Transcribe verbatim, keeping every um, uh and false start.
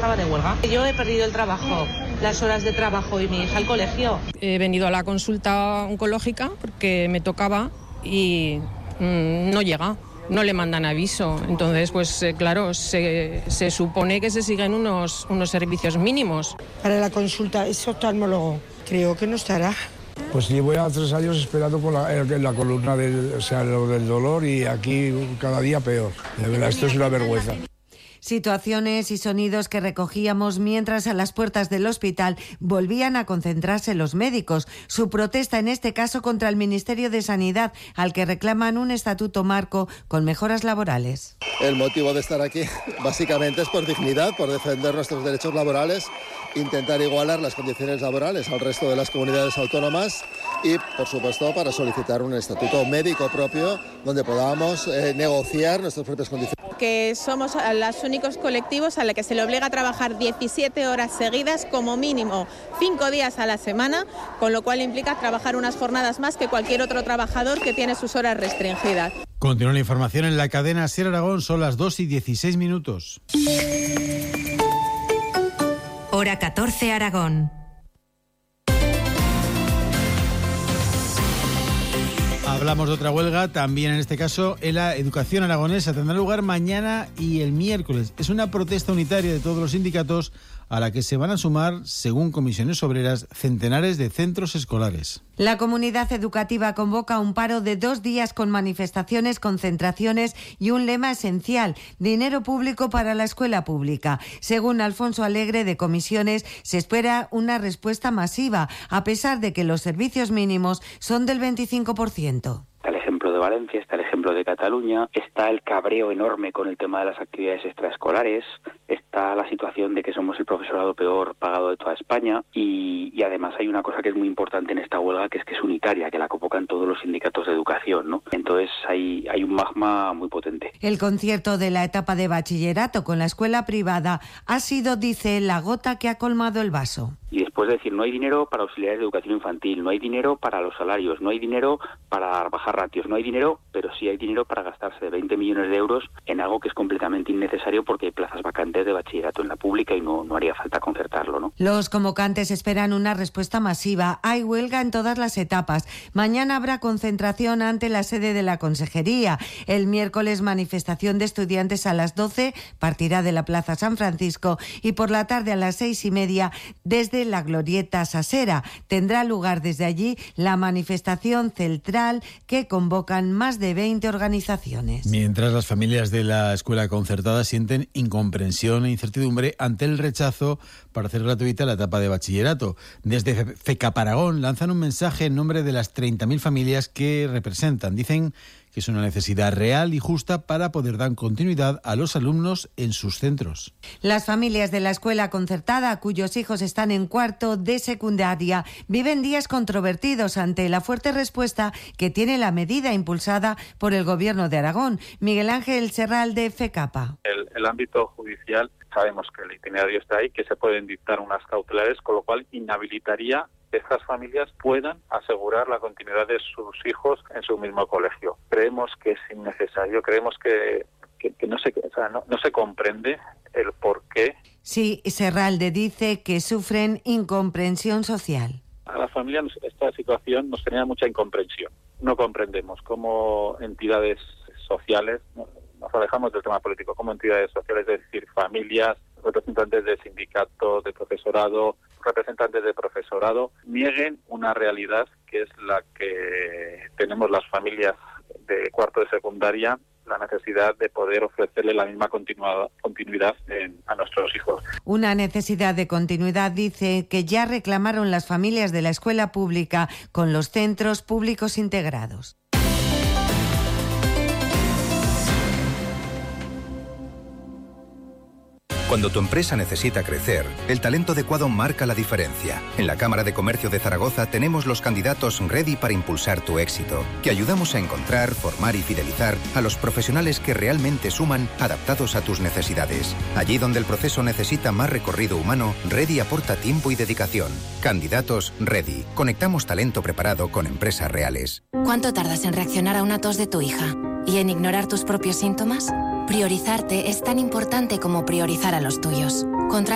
estaba de huelga. Yo he perdido el trabajo, las horas de trabajo y mi hija al colegio. He venido a la consulta oncológica porque me tocaba y mmm, no llega, no le mandan aviso. Entonces, pues eh, claro, se, se supone que se siguen unos, unos servicios mínimos. Para la consulta es oftalmólogo, creo que no estará. Pues llevo ya tres años esperando por la, la columna del, o sea, lo del dolor y aquí cada día peor. De verdad, esto es una vergüenza. Situaciones y sonidos que recogíamos mientras a las puertas del hospital volvían a concentrarse los médicos. Su protesta en este caso contra el Ministerio de Sanidad, al que reclaman un estatuto marco con mejoras laborales. El motivo de estar aquí básicamente es por dignidad, por defender nuestros derechos laborales, intentar igualar las condiciones laborales al resto de las comunidades autónomas y, por supuesto, para solicitar un estatuto médico propio donde podamos eh, negociar nuestras propias condiciones. Que somos los únicos colectivos a los que se le obliga a trabajar diecisiete horas seguidas, como mínimo cinco días a la semana, con lo cual implica trabajar unas jornadas más que cualquier otro trabajador que tiene sus horas restringidas. Continúa la información en la cadena Ser Aragón, son las dos y dieciséis minutos. Hora catorce Aragón. Hablamos de otra huelga, también en este caso en la educación aragonesa. Tendrá lugar mañana y el miércoles. Es una protesta unitaria de todos los sindicatos a la que se van a sumar, según comisiones obreras, centenares de centros escolares. La comunidad educativa convoca un paro de dos días con manifestaciones, concentraciones y un lema esencial: dinero público para la escuela pública. Según Alfonso Alegre de Comisiones, se espera una respuesta masiva, a pesar de que los servicios mínimos son del veinticinco por ciento. Está el ejemplo de Valencia, está el ejemplo de Cataluña, está el cabreo enorme con el tema de las actividades extraescolares, está la situación de que somos el profesorado peor pagado de toda España y, y además hay una cosa que es muy importante en esta huelga, que es que es unitaria, que la convocan todos los sindicatos de educación, ¿no? Entonces hay, hay un magma muy potente. El concierto de la etapa de bachillerato con la escuela privada ha sido, dice, la gota que ha colmado el vaso. Y después de decir, no hay dinero para auxiliares de educación infantil, no hay dinero para los salarios, no hay dinero para bajar ratios, no hay dinero, pero sí hay dinero para gastarse veinte millones de euros en algo que es completamente innecesario porque hay plazas vacantes de bachillerato en la pública y no, no haría falta concertarlo, ¿no? Los convocantes esperan una respuesta masiva. Hay huelga en todas las etapas. Mañana habrá concentración ante la sede de la Consejería. El miércoles manifestación de estudiantes a las doce, partirá de la Plaza San Francisco, y por la tarde a las seis y media desde la Glorieta Sasera. Tendrá lugar desde allí la manifestación central que convocan más de veinte organizaciones. Mientras las familias de la escuela concertada sienten incomprensión e incertidumbre ante el rechazo para hacer gratuita la etapa de bachillerato. Desde FECAP Aragón lanzan un mensaje en nombre de las treinta mil familias que representan. Dicen que es una necesidad real y justa para poder dar continuidad a los alumnos en sus centros. Las familias de la escuela concertada, cuyos hijos están en cuarto de secundaria, viven días controvertidos ante la fuerte respuesta que tiene la medida impulsada por el Gobierno de Aragón. Miguel Ángel Serral, de FECAPA. El, el ámbito judicial, sabemos que el itinerario está ahí, que se pueden dictar unas cautelares, con lo cual inhabilitaría que estas familias puedan asegurar la continuidad de sus hijos en su mismo colegio. Creemos que es innecesario, creemos que, que, que no, se, o sea, no, no se comprende el por qué. Sí, Serralde dice que sufren incomprensión social. A la familia esta situación nos genera mucha incomprensión. No comprendemos cómo entidades sociales, nos alejamos del tema político, como entidades sociales, es decir, familias, representantes del sindicato, de profesorado, representantes de profesorado, nieguen una realidad que es la que tenemos las familias de cuarto de secundaria, la necesidad de poder ofrecerle la misma continua, continuidad en, a nuestros hijos. Una necesidad de continuidad, dice, que ya reclamaron las familias de la escuela pública con los centros públicos integrados. Cuando tu empresa necesita crecer, el talento adecuado marca la diferencia. En la Cámara de Comercio de Zaragoza tenemos los candidatos ready para impulsar tu éxito, que ayudamos a encontrar, formar y fidelizar a los profesionales que realmente suman, adaptados a tus necesidades. Allí donde el proceso necesita más recorrido humano, Ready aporta tiempo y dedicación. Candidatos ready. Conectamos talento preparado con empresas reales. ¿Cuánto tardas en reaccionar a una tos de tu hija? ¿Y en ignorar tus propios síntomas? Priorizarte es tan importante como priorizar a los tuyos. Contra